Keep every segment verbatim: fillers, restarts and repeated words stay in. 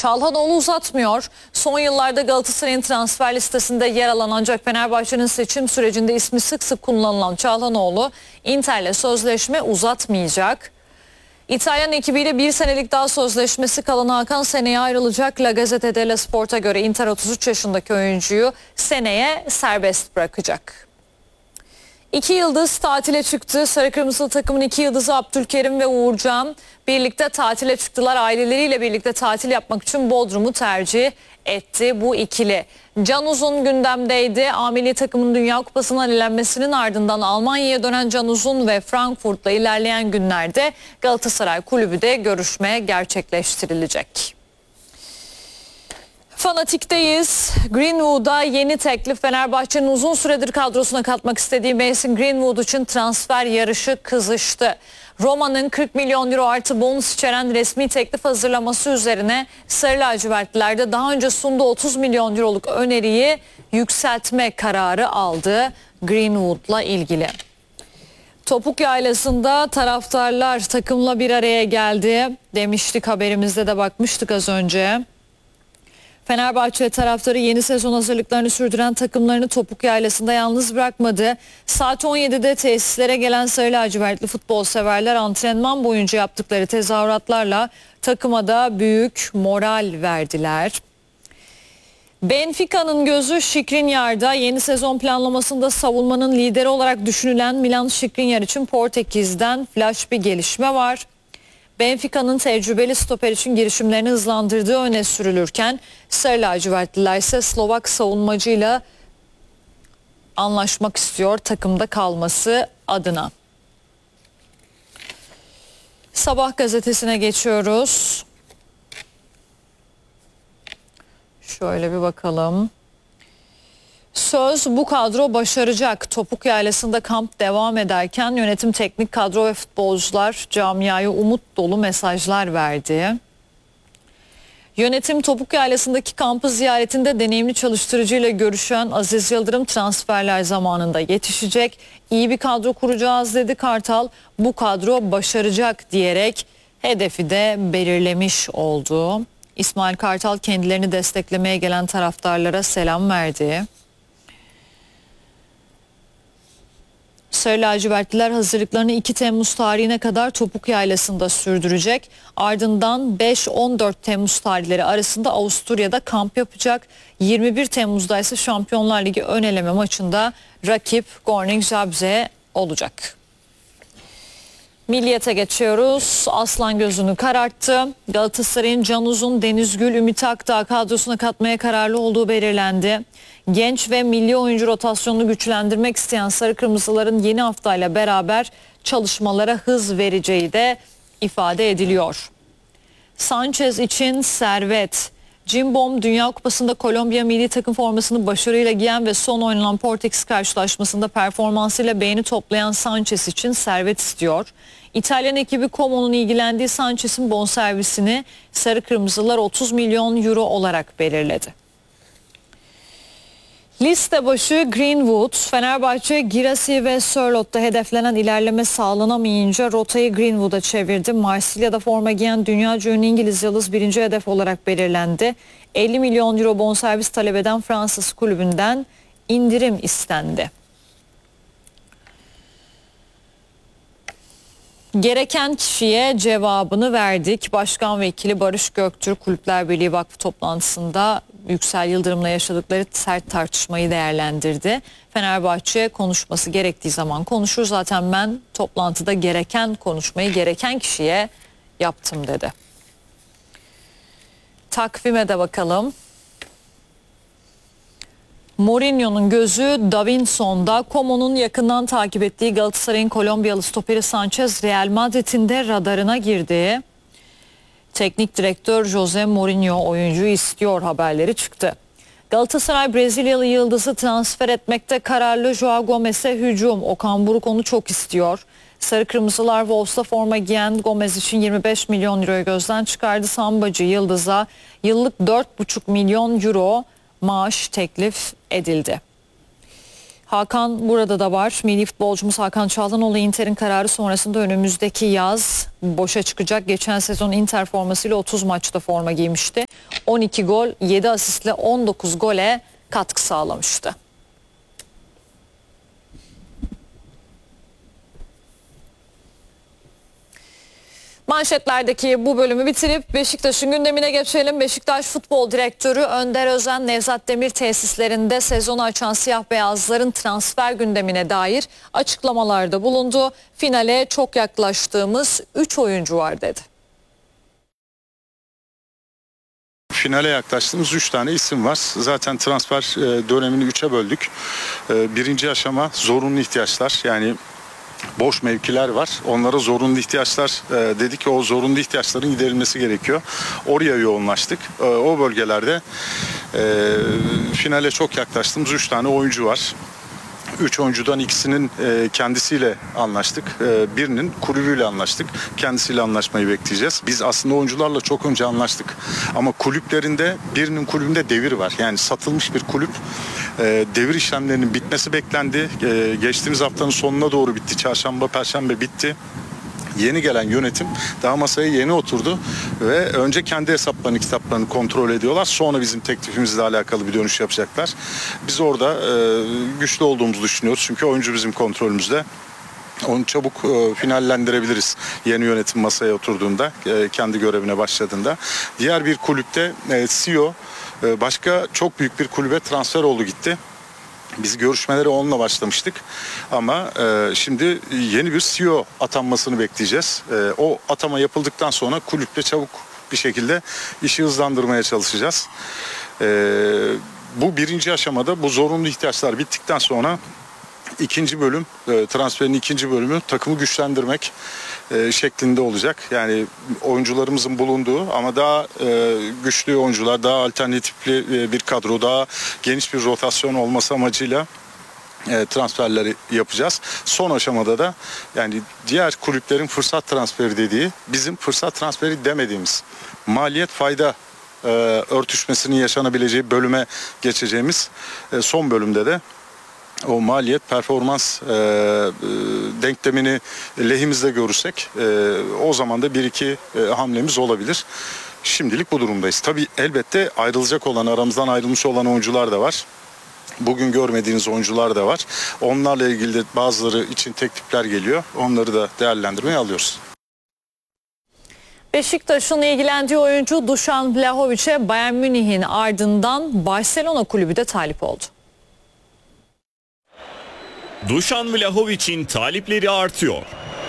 Çalhanoğlu uzatmıyor. Son yıllarda Galatasaray'ın transfer listesinde yer alan ancak Fenerbahçe'nin seçim sürecinde ismi sık sık kullanılan Çalhanoğlu Inter'le sözleşme uzatmayacak. İtalyan ekibiyle bir senelik daha sözleşmesi kalan Hakan seneye ayrılacak. La Gazzetta dello Sport'a göre Inter otuz üç yaşındaki oyuncuyu seneye serbest bırakacak. İki yıldız tatile çıktı. Sarı Kırmızılı takımın iki yıldızı Abdülkerim ve Uğurcan birlikte tatile çıktılar. Aileleriyle birlikte tatil yapmak için Bodrum'u tercih etti bu ikili. Can Uzun gündemdeydi. A milli takımın Dünya Kupası'ndan elenmesinin ardından Almanya'ya dönen Can Uzun ve Frankfurt'la ilerleyen günlerde Galatasaray Kulübü de görüşme gerçekleştirilecek. Fanatik'teyiz. Greenwood'a yeni teklif. Fenerbahçe'nin uzun süredir kadrosuna katmak istediği Mason Greenwood için transfer yarışı kızıştı. Roma'nın kırk milyon euro artı bonus içeren resmi teklif hazırlaması üzerine Sarı Lacivertliler de daha önce sunduğu otuz milyon euroluk öneriyi yükseltme kararı aldı Greenwood'la ilgili. Topuk Yaylası'nda taraftarlar takımla bir araya geldi. Demiştik, haberimizde de bakmıştık az önce. Fenerbahçe taraftarı yeni sezon hazırlıklarını sürdüren takımlarını Topuk Yaylası'nda yalnız bırakmadı. Saat on yedide tesislere gelen Sarı Lacivertli futbol severler antrenman boyunca yaptıkları tezahüratlarla takıma da büyük moral verdiler. Benfica'nın gözü Skriniar'da. Yeni sezon planlamasında savunmanın lideri olarak düşünülen Milan Skriniar için Portekiz'den flash bir gelişme var. Benfica'nın tecrübeli stoper için girişimlerini hızlandırdığı öne sürülürken Sarı Lacivertliler ise Slovak savunmacıyla anlaşmak istiyor takımda kalması adına. Sabah gazetesine geçiyoruz. Şöyle bir bakalım. Söz, bu kadro başaracak. Topuk Yaylası'nda kamp devam ederken yönetim, teknik kadro ve futbolcular camiaya umut dolu mesajlar verdi. Yönetim Topuk Yaylası'ndaki kampı ziyaretinde deneyimli çalıştırıcıyla görüşen Aziz Yıldırım transferler zamanında yetişecek. İyi bir kadro kuracağız dedi Kartal. Bu kadro başaracak diyerek hedefi de belirlemiş oldu. İsmail Kartal kendilerini desteklemeye gelen taraftarlara selam verdi. Sarı lacivertliler hazırlıklarını iki Temmuz tarihine kadar Topuk Yaylası'nda sürdürecek. Ardından beş on dört Temmuz tarihleri arasında Avusturya'da kamp yapacak. yirmi bir Temmuz'da ise Şampiyonlar Ligi ön eleme maçında rakip Gornik Zabrze olacak. Milliyet'e geçiyoruz. Aslan gözünü kararttı. Galatasaray'ın Can Uzun, Deniz Gül, Ümit Akdağ kadrosuna katmaya kararlı olduğu belirlendi. Genç ve milli oyuncu rotasyonunu güçlendirmek isteyen Sarı Kırmızıların yeni haftayla beraber çalışmalara hız vereceği de ifade ediliyor. Sanchez için servet. Cimbom Dünya Kupası'nda Kolombiya milli takım formasını başarıyla giyen ve son oynanan Portekiz karşılaşmasında performansıyla beğeni toplayan Sanchez için servet istiyor. İtalyan ekibi Como'nun ilgilendiği Sanchez'in bonservisini Sarı Kırmızılar otuz milyon euro olarak belirledi. Liste başı Greenwood. Fenerbahçe, Girassi ve Sörlot'ta hedeflenen ilerleme sağlanamayınca rotayı Greenwood'a çevirdi. Marsilya'da forma giyen dünyaca ünlü İngiliz yıldız birinci hedef olarak belirlendi. elli milyon euro bonservis talep eden Fransız kulübünden indirim istendi. Gereken kişiye cevabını verdik. Başkan Vekili Barış Göktürk Kulüpler Birliği Vakfı toplantısında Yüksel Yıldırım'la yaşadıkları sert tartışmayı değerlendirdi. Fenerbahçe konuşması gerektiği zaman konuşur. Zaten ben toplantıda gereken konuşmayı gereken kişiye yaptım dedi. Takvime de bakalım. Mourinho'nun gözü Davinson'da. Como'nun yakından takip ettiği Galatasaray'ın Kolombiyalı stoperi Sanchez Real Madrid'in de radarına girdi. Teknik direktör Jose Mourinho oyuncuyu istiyor haberleri çıktı. Galatasaray Brezilyalı yıldızı transfer etmekte kararlı. Joao Gomez'e hücum. Okan Buruk onu çok istiyor. Sarı Kırmızılar Wolves'ta forma giyen Gomez için yirmi beş milyon euroyu gözden çıkardı. Sambacı yıldıza yıllık dört buçuk milyon euro maaş teklif edildi. Hakan burada da var. Milli futbolcumuz Hakan Çalhanoğlu Inter'in kararı sonrasında önümüzdeki yaz boşa çıkacak. Geçen sezon Inter formasıyla otuz maçta forma giymişti. on iki gol, yedi asistle on dokuz gole katkı sağlamıştı. Manşetlerdeki bu bölümü bitirip Beşiktaş'ın gündemine geçelim. Beşiktaş Futbol Direktörü Önder Özen, Nevzat Demir tesislerinde sezonu açan siyah beyazların transfer gündemine dair açıklamalarda bulundu. Finale çok yaklaştığımız üç oyuncu var dedi. Finale yaklaştığımız üç tane isim var. Zaten transfer dönemini üçe böldük. Birinci aşama zorunlu ihtiyaçlar, yani boş mevkiler var. Onlara zorunlu ihtiyaçlar e, dedik ki o zorunlu ihtiyaçların giderilmesi gerekiyor. Oraya yoğunlaştık. E, o bölgelerde e, finale çok yaklaştığımız üç tane oyuncu var. Üç oyuncudan ikisinin e, kendisiyle anlaştık. E, birinin kulübüyle anlaştık. Kendisiyle anlaşmayı bekleyeceğiz. Biz aslında oyuncularla çok önce anlaştık. Ama kulüplerinde birinin kulübünde devir var. Yani satılmış bir kulüp. E, devir işlemlerinin bitmesi beklendi. E, geçtiğimiz haftanın sonuna doğru bitti. Çarşamba, Perşembe bitti. Yeni gelen yönetim daha masaya yeni oturdu ve önce kendi hesaplarını, kitaplarını kontrol ediyorlar. Sonra bizim teklifimizle alakalı bir dönüş yapacaklar. Biz orada e, güçlü olduğumuzu düşünüyoruz. Çünkü oyuncu bizim kontrolümüzde. Onu çabuk e, finallendirebiliriz yeni yönetim masaya oturduğunda, e, kendi görevine başladığında. Diğer bir kulüpte e, C E O e, başka çok büyük bir kulübe transfer oldu gitti. Biz görüşmeleri onunla başlamıştık ama e, şimdi yeni bir C E O atanmasını bekleyeceğiz. E, o atama yapıldıktan sonra kulüple çabuk bir şekilde işi hızlandırmaya çalışacağız. E, bu birinci aşamada bu zorunlu ihtiyaçlar bittikten sonra ikinci bölüm, e, transferin ikinci bölümü takımı güçlendirmek e, şeklinde olacak. Yani oyuncularımızın bulunduğu ama daha e, güçlü oyuncular, daha alternatifli e, bir kadro, daha geniş bir rotasyon olması amacıyla e, transferleri yapacağız. Son aşamada da yani diğer kulüplerin fırsat transferi dediği, bizim fırsat transferi demediğimiz maliyet fayda e, örtüşmesinin yaşanabileceği bölüme geçeceğimiz e, son bölümde de o maliyet performans e, e, denklemini lehimizde görürsek e, o zaman da bir iki e, hamlemiz olabilir. Şimdilik bu durumdayız. Tabii elbette ayrılacak olan, aramızdan ayrılmış olan oyuncular da var. Bugün görmediğiniz oyuncular da var. Onlarla ilgili de bazıları için teklifler geliyor. Onları da değerlendirmeye alıyoruz. Beşiktaş'ın ilgilendiği oyuncu Dušan Vlahović'e Bayern Münih'in ardından Barcelona kulübü de talip oldu. Dušan Vlahović'in talipleri artıyor.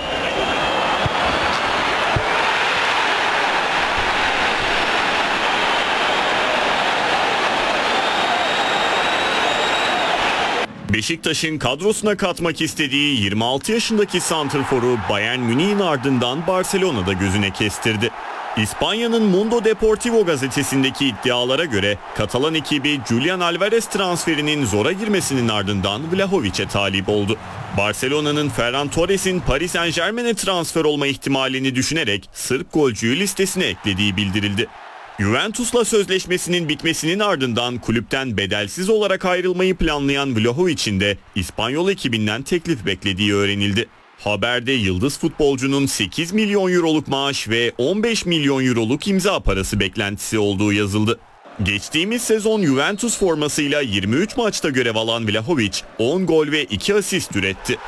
Beşiktaş'ın kadrosuna katmak istediği yirmi altı yaşındaki santrforu Bayern Münih'in ardından Barcelona'da gözüne kestirdi. İspanya'nın Mundo Deportivo gazetesindeki iddialara göre Katalan ekibi Julian Alvarez transferinin zora girmesinin ardından Vlahović'e talip oldu. Barcelona'nın Ferran Torres'in Paris Saint-Germain'e transfer olma ihtimalini düşünerek Sırp golcüyü listesine eklediği bildirildi. Juventus'la sözleşmesinin bitmesinin ardından kulüpten bedelsiz olarak ayrılmayı planlayan Vlahović'in de İspanyol ekibinden teklif beklediği öğrenildi. Haberde yıldız futbolcunun sekiz milyon euroluk maaş ve on beş milyon euroluk imza parası beklentisi olduğu yazıldı. Geçtiğimiz sezon Juventus formasıyla yirmi üç maçta görev alan Vlahović on gol ve iki asist üretti.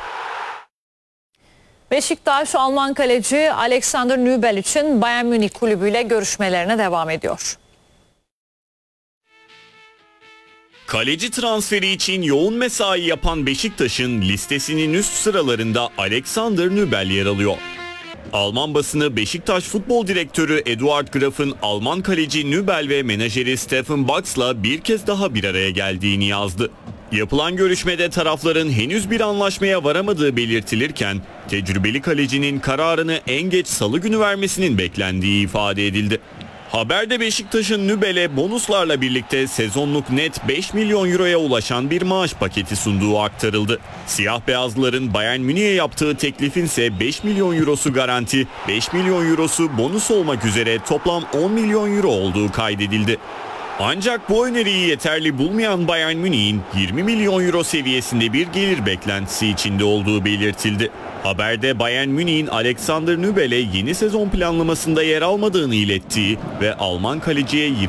Beşiktaş Alman kaleci Alexander Nübel için Bayern Münih kulübüyle görüşmelerine devam ediyor. Kaleci transferi için yoğun mesai yapan Beşiktaş'ın listesinin üst sıralarında Alexander Nübel yer alıyor. Alman basını Beşiktaş Futbol Direktörü Eduard Graf'ın Alman kaleci Nübel ve menajeri Steffen Bax'la bir kez daha bir araya geldiğini yazdı. Yapılan görüşmede tarafların henüz bir anlaşmaya varamadığı belirtilirken tecrübeli kalecinin kararını en geç salı günü vermesinin beklendiği ifade edildi. Haberde Beşiktaş'ın Nübel'e bonuslarla birlikte sezonluk net beş milyon euroya ulaşan bir maaş paketi sunduğu aktarıldı. Siyah beyazlıların Bayern Münih'e yaptığı teklifin ise beş milyon eurosu garanti, beş milyon eurosu bonus olmak üzere toplam on milyon euro olduğu kaydedildi. Ancak bu öneriyi yeterli bulmayan Bayern Münih'in yirmi milyon euro seviyesinde bir gelir beklentisi içinde olduğu belirtildi. Haberde Bayern Münih'in Alexander Nübel'e yeni sezon planlamasında yer almadığını ilettiği ve Alman kaleciye